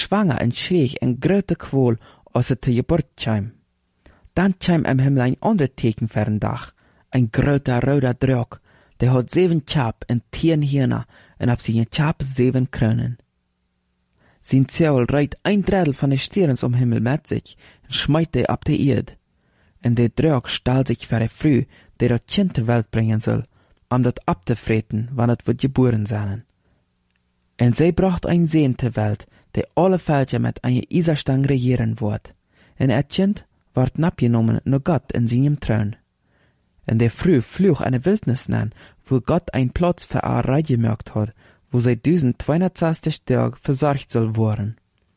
schwanger en schreeg en grote kwol als het te geboorte kwam. Dan kwam am Himmel ein ander teken voor een dag, ein groter rode draak, die had 7 chap en 10 hierna, en op zijn chap 7 kronen. Zijn zeul rijdt een drittel van de sterren om Himmel met zich, en smijt die op de eerd. En de draak stal zich voor de vrouw, die dat kind ter welt brengen zal, om dat op te vreten, wanneer het wordt geboren zijn. En zij bracht een zeen ter welt, die alle velden met een ijzerstang regeren wordt. En het kind wordt napgenomen naar God in zijn troon. En de vrouw vloog aan de wildnis naar, wo God een plaats voor haar rij gemaakt had, wo zij 1260 dagen verzorgd zal worden.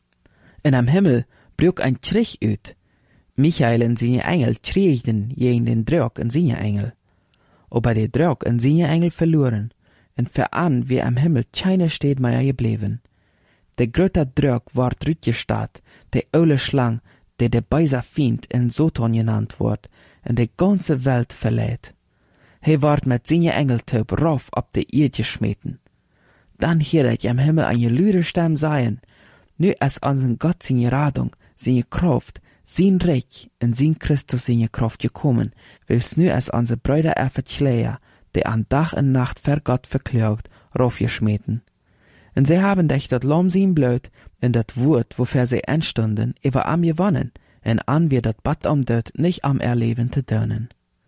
En am Himmel brok een Krieg uit. Michael en zijn engel kreegden gegen den draak en zijn engel. Aber der draak en zijn engel verloren, en veran wie am Himmel keine steed meer gebleven. De grote draak wordt uitgestaat, de oude slang, die de böse Feind en Satan genannt wordt, en de ganze Welt verleiht. Hij wordt met zijn engeltub rauf op de eerd geschmeten. Dan hoor ik am Himmel een luide stem zeggen, nu is onze God zijn Radung, zijn Kraft, zijn Reich en zijn Christus zijn Kraft gekommen, wils nu is onze Brüder Verkläger, die an Tag en Nacht ver Gott verklagt, raufgeschmeten. En zij hebben durch dat Lamm zijn Blut en dat Woord, wofür zij entstunden, über am gewonnen, en an wir dat Bad am Död nicht am erleben te dönen.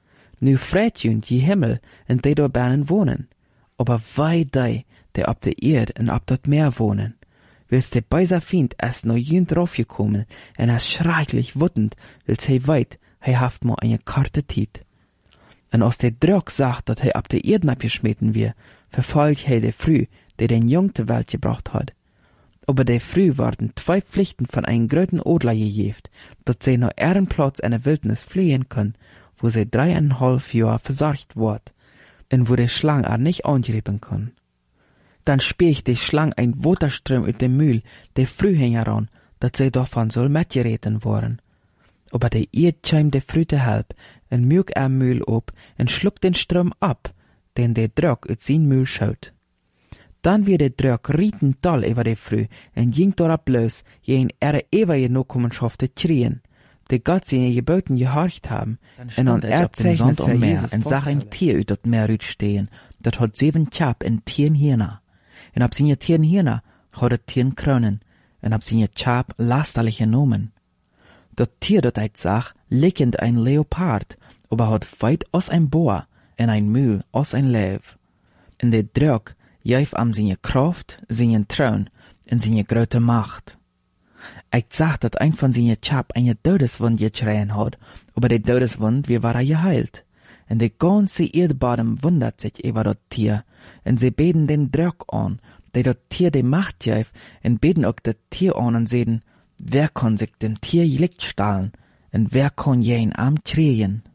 Nu freut jünd je Himmel en die door binnen wohnen, aber wei die op de Erd en op dat Meer wohnen. Wils de böse Feind es no jünd raufgekommen en es schrecklich wütend, wils hij weit, hij haft mo eine karte Tiet. En als der draak sagt, dat hij op de Erd abgeschmeten wir, verfolgt hij de Früh, die den Jung ter Welt gebracht hat. Aber der Früh worden 2 Pflichten von einem großen Adler gegeft, dat sie nach ihren Platz in der Wildnis fliehen können, wo sie 3,5 Jahre versorgt wird, und wo die Schlange er nicht angreifen kann. Dann spricht die Schlange ein Wasserstrom aus dem Mühl, der Früh heran, dat sie davon soll mitgereten worden. Aber der Erd kam der Früh te help, und mög er Mühl op, und schluckt den Strom ab, den der Draak aus sein Mühl schaut. Dann wird der Draak rieten toll über die Früh, und ging darauf los, gegen ihre ewige Nachkommenschaft zu kriegen, die Gott seine Geboten gehorcht haben, und an Erzeichnis für Jesus und sah ein Tier uit dat Meer uitstehen, dat hat 7 Chap en 10 Hierner. Und ab seine 10 Hierner hat het 10 Kronen, und ab seine Chap lasterliche Nomen. Dat Tier dat hij zag, lickend ein Leopard, aber hat weit aus ein Boar, en ein Mühl aus ein Lev. Und der Draak geef am seine Kraft, seinen Thron en seine grote Macht. Ich zag dat ein von seine Chap eine Todeswund geschreien hat, aber die Todeswund, wie war er geheilt. Und die ganze Erdbodem wundert sich über dat Tier, und sie beten den Draak an, der dat Tier die Macht geef, und beten auch dat Tier an und sehen, wer kann sich dem Tier Licht stahlen, und wer kann jen am kriegen.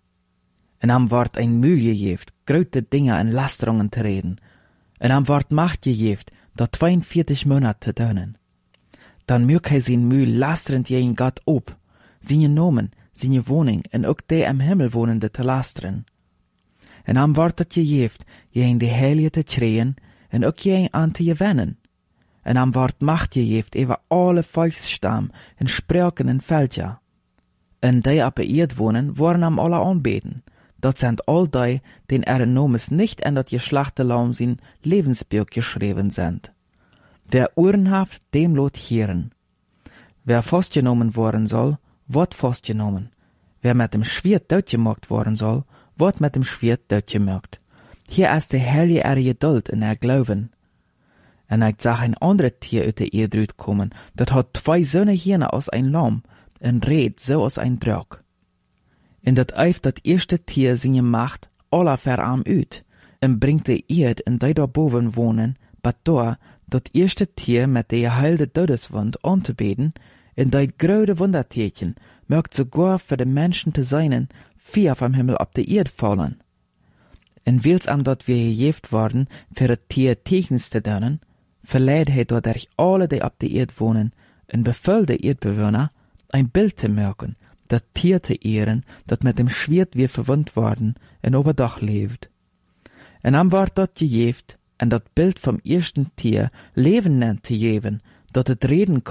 Und am wort ein Mühl gegeft, grote Dinge en Lasterungen te reden, und am wort Macht gegeft, dat 42 Monate te dönen. Dan mög hij zijn Mühl lasterend gegen Gott op, seine Nomen, seine Wohnung, en ook die am Himmel wonende te lasteren. En am wort dat gegeft, gegen die Heilige te schreien, en ook gegen an te gewinnen. En am wort Macht gegeft über alle Volksstam, en Sprachen en Völker. En die op de Erd wohnen, worden am alle aanbeten. Dat sind all die, den Nomes nicht in dat geschlachte Laum sein Lebensbuch geschrieben sind. Wer Ohren hat, dem lot hören. Wer festgenommen worden soll, wird festgenommen. Wer mit dem Schwert doodgemaakt worden soll, wird mit dem Schwert doodgemaakt. Hier ist die heilige Geduld in Glauben. En ich zag ein anderes Tier uit der Erde uitkommen, dat hat 2 Söhne Hirne aus ein Lamm, en reed so aus ein Draak. En dat eift dat erste Tier seine Macht aller verarm uit, en bringt die Erd en die daarboven wohnen, bator dat erste Tier mit der geheilde Todeswund anzubeten, en die grote Wundertierchen mögt sogar für die Menschen te seinen, 4 vom Himmel op de Erd fallen. En wils am dat wir gejeft worden, für dat Tier Techens te dönen, verleiht hij dadurch alle, die op de Erd wohnen, en bevel de Erdbewohner, ein Bild te merken, dat Tier te ehren, dat mit dem Schwert wir verwundt worden, en overdach leeft. En am wort dat gejeft, en dat Bild vom ersten Tier Leben nennt te geven, dat het reden